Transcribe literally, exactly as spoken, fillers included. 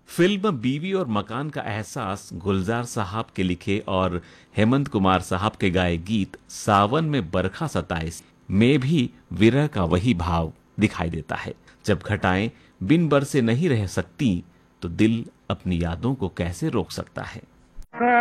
Film बीवी और मकान का एहसास गुलजार साहब के लिखे और हेमंत कुमार साहब के गाए गीत सावन में बरखा सताए में भी विरह का वही भाव दिखाई देता है। जब घटाएं बिन बरसे नहीं रह सकती तो दिल अपनी यादों को कैसे रोक सकता है।